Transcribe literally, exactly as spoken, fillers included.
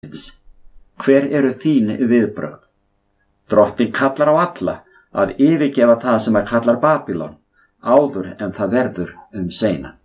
Hver eru þín viðbrögð? Drottinn kallar á alla að yfirgefa það sem að kallar Babýlon áður en það verður um seinan.